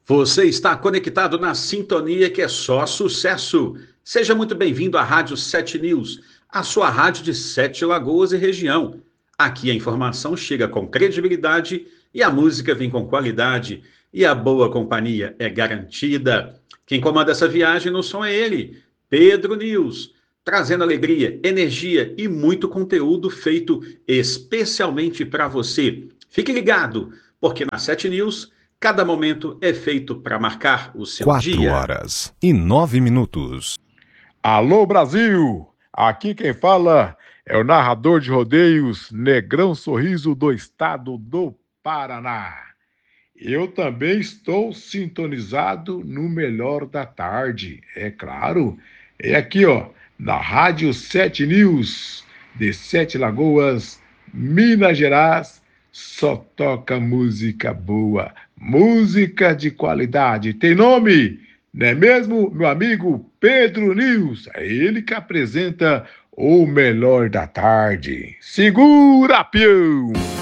Você está conectado na sintonia que é só sucesso. Seja muito bem-vindo à Rádio 7 News, a sua rádio de Sete Lagoas e região. Aqui a informação chega com credibilidade e a música vem com qualidade e a boa companhia é garantida. Quem comanda essa viagem no som é ele, Pedro News, trazendo alegria, energia e muito conteúdo feito especialmente para você. Fique ligado, porque na 7 News cada momento é feito para marcar o seu 4h09. Alô, Brasil! Aqui quem fala é o narrador de rodeios Negrão Sorriso do estado do Paraná. Eu também estou sintonizado no melhor da tarde, é claro. É aqui, ó, na Rádio 7 News, de Sete Lagoas, Minas Gerais. Só toca música boa, música de qualidade. Tem nome? Não é mesmo, meu amigo Pedro News? É ele que apresenta o melhor da tarde. Segura, peão!